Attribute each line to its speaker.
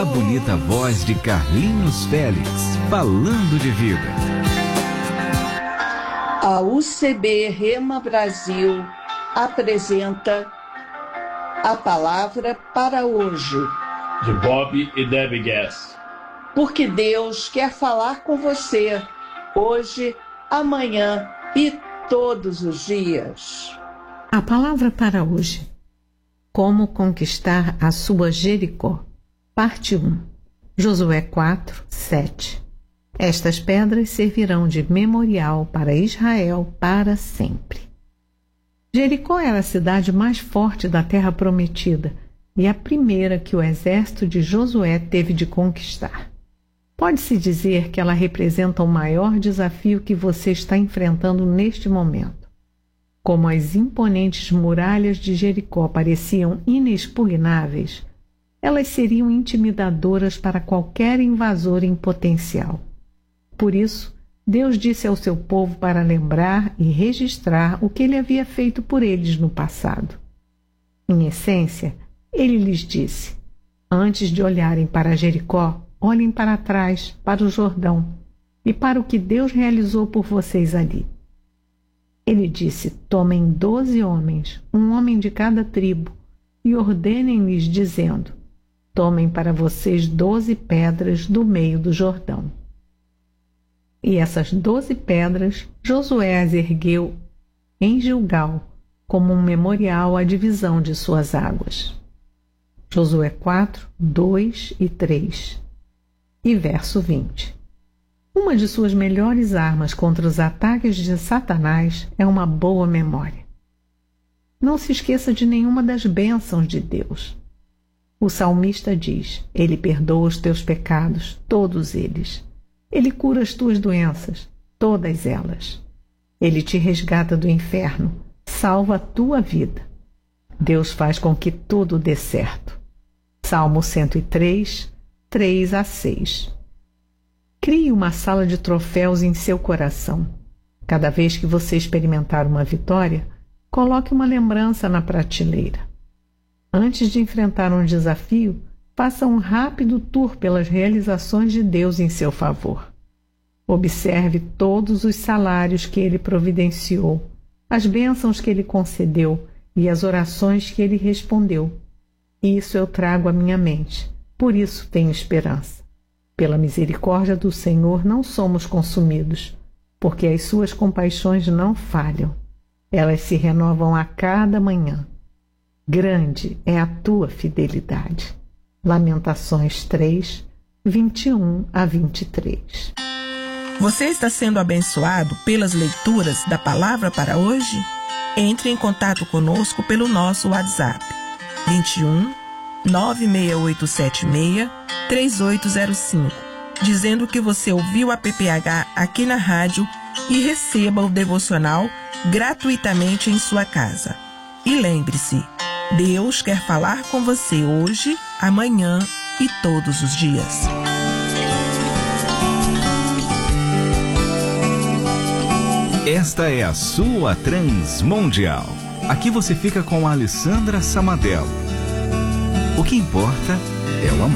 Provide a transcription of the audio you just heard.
Speaker 1: a bonita voz de Carlinhos Félix, falando de vida.
Speaker 2: A UCB Rema Brasil apresenta a palavra para hoje,
Speaker 3: de Bob e Debbie Gass.
Speaker 2: Porque Deus quer falar com você hoje, amanhã e todos os dias.
Speaker 4: A palavra para hoje: como conquistar a sua Jericó. Parte 1. Josué 4, 7. Estas pedras servirão de memorial para Israel para sempre. Jericó era a cidade mais forte da terra prometida e a primeira que o exército de Josué teve de conquistar. Pode-se dizer que ela representa o maior desafio que você está enfrentando neste momento. Como as imponentes muralhas de Jericó pareciam inexpugnáveis, elas seriam intimidadoras para qualquer invasor em potencial. Por isso, Deus disse ao seu povo para lembrar e registrar o que ele havia feito por eles no passado. Em essência, ele lhes disse: antes de olharem para Jericó, olhem para trás, para o Jordão, e para o que Deus realizou por vocês ali. Ele disse: tomem 12 homens, um homem de cada tribo, e ordenem-lhes dizendo: tomem para vocês 12 pedras do meio do Jordão. E essas 12 pedras Josué as ergueu em Gilgal, como um memorial à divisão de suas águas. Josué 4, 2 e 3. E verso 20. Uma de suas melhores armas contra os ataques de Satanás é uma boa memória. Não se esqueça de nenhuma das bênçãos de Deus. O salmista diz: Ele perdoa os teus pecados, todos eles. Ele cura as tuas doenças, todas elas. Ele te resgata do inferno, salva a tua vida. Deus faz com que tudo dê certo. Salmo 103, 3 a 6. Crie uma sala de troféus em seu coração. Cada vez que você experimentar uma vitória, coloque uma lembrança na prateleira. Antes de enfrentar um desafio, faça um rápido tour pelas realizações de Deus em seu favor. Observe todos os salários que Ele providenciou, as bênçãos que Ele concedeu e as orações que Ele respondeu. Isso eu trago à minha mente, por isso tenho esperança. Pela misericórdia do Senhor não somos consumidos, porque as suas compaixões não falham. Elas se renovam a cada manhã. Grande é a tua fidelidade. Lamentações 3, 21 a 23.
Speaker 5: Você está sendo abençoado pelas leituras da palavra para hoje? Entre em contato conosco pelo nosso WhatsApp 21 96876 3805, dizendo que você ouviu a PPH aqui na rádio e receba o devocional gratuitamente em sua casa. E lembre-se, Deus quer falar com você hoje, amanhã e todos os dias.
Speaker 1: Esta é a sua Transmundial. Aqui você fica com a Alessandra Samadel. O que importa é o amor.